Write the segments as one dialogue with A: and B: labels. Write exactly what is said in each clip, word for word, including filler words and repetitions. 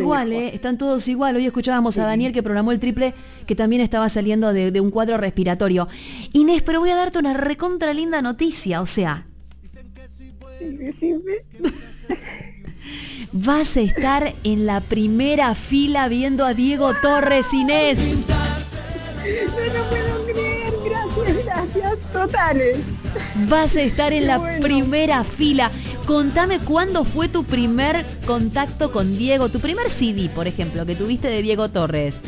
A: igual, ¿eh? Están todos igual. Hoy escuchábamos sí. a Daniel que programó el triple, que también estaba saliendo de, de un cuadro respiratorio. Inés, pero voy a darte una recontra linda noticia, o sea... Vas a estar en la primera fila viendo a Diego Torres, Inés.
B: No lo puedo creer, gracias, gracias, totales.
A: Vas a estar en
B: Qué
A: la
B: bueno.
A: primera fila. Contame cuándo fue tu primer contacto con Diego, tu primer C D, por ejemplo, que tuviste de Diego Torres.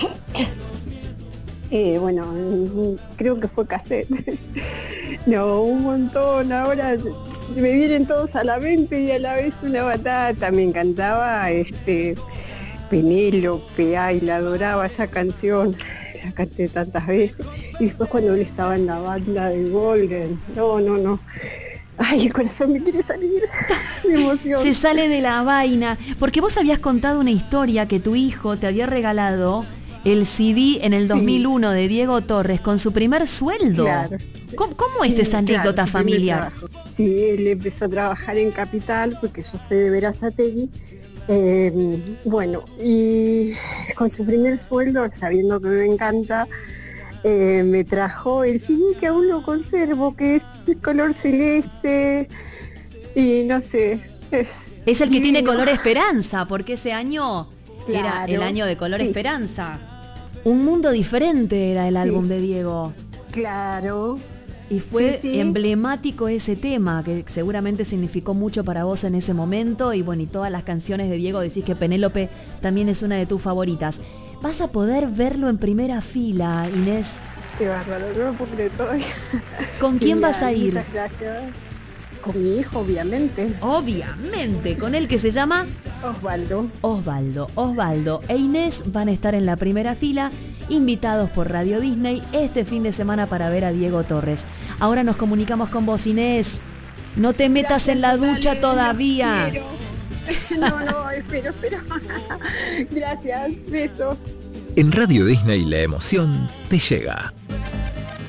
B: Eh, bueno, creo que fue cassette. No, un montón. Ahora me vienen todos a la mente y a la vez una batata. Me encantaba este Penélope, ay, la adoraba esa canción. La canté tantas veces. Y después cuando él estaba en la banda de Golden. No, no, no. Ay, el corazón me quiere salir. Me emoción.
A: Se sale de la vaina. Porque vos habías contado una historia que tu hijo te había regalado el C D en el dos mil uno sí. de Diego Torres con su primer sueldo.
B: Claro.
A: ¿Cómo, cómo es sí, esa anécdota
B: claro,
A: familiar?
B: Sí, él empezó a trabajar en Capital, porque yo soy de Berazategui. Eh, bueno, y con su primer sueldo, sabiendo que me encanta, eh, me trajo el C D que aún lo conservo, que es de color celeste, y no sé. Es,
A: es el que
B: divino.
A: tiene color esperanza, porque ese año claro, era el año de color sí. esperanza. Un mundo diferente era el álbum sí. de Diego.
B: Claro.
A: Y fue
B: sí, sí.
A: emblemático ese tema, que seguramente significó mucho para vos en ese momento. Y bueno, y todas las canciones de Diego, decís que Penélope también es una de tus favoritas. Vas a poder verlo en primera fila, Inés.
B: Qué bárbaro, no lo puedo creer todavía.
A: ¿Con quién Mira, vas a ir?
B: Muchas gracias. Con mi hijo, obviamente.
A: Obviamente, con él que se llama...
B: Osvaldo.
A: Osvaldo, Osvaldo e Inés van a estar en la primera fila, invitados por Radio Disney este fin de semana para ver a Diego Torres. Ahora nos comunicamos con vos, Inés. No te metas Gracias, en la ducha dale, todavía.
B: No, no, espero, espero. Gracias, besos.
C: En Radio Disney la emoción te llega.